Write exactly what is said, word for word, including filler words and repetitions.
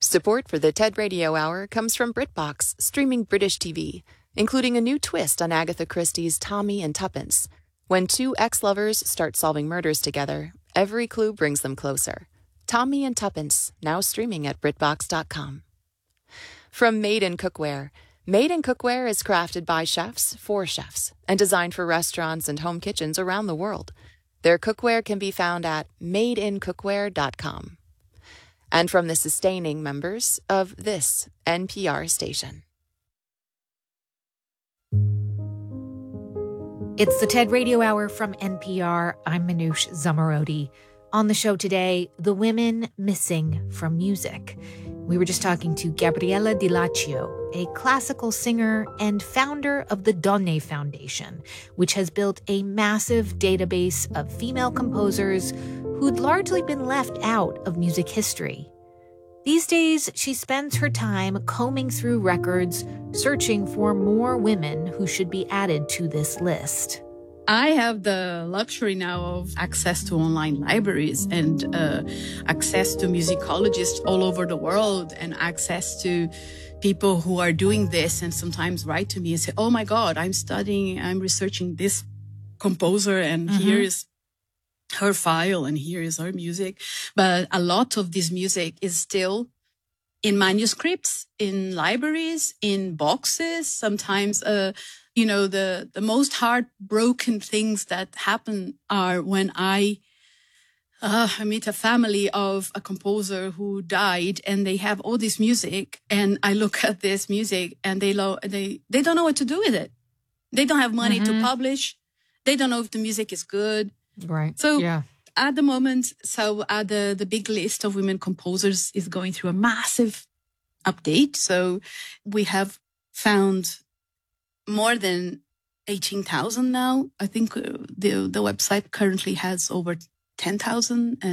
Support for the TED Radio Hour comes from BritBox, streaming British T V, including a new twist on Agatha Christie's Tommy and Tuppence. When two ex-lovers start solving murders together, every clue brings them closer. Tommy and Tuppence, now streaming at BritBox dot com. From Made in Cookware. Made in Cookware is crafted by chefs for chefs and designed for restaurants and home kitchens around the world. Their cookware can be found at made in cookware dot com. And from the sustaining members of this N P R station. It's the TED Radio Hour from N P R. I'm Manoush Zomorodi. On the show today, the women missing from music. We were just talking to Gabriella Di Laccio, a classical singer and founder of the Donne Foundation, which has built a massive database of female composers who'd largely been left out of music history. These days, she spends her time combing through records, searching for more women who should be added to this list. I have the luxury now of access to online libraries and uh, access to musicologists all over the world and access to people who are doing this and sometimes write to me and say, oh my God, I'm studying, I'm researching this composer and mm-hmm. here is her file and here is her music. But a lot of this music is still in manuscripts, in libraries, in boxes. Sometimes, uh, you know, the, the most heartbroken things that happen are when I, uh, I meet a family of a composer who died and they have all this music and I look at this music and they, lo- they, they don't know what to do with it. They don't have money mm-hmm. to publish. They don't know if the music is good. Right. So yeah. at the moment, so uh, the, the big list of women composers is going through a massive update. So we have found more than eighteen thousand now. I think uh, the, the website currently has over ten thousand.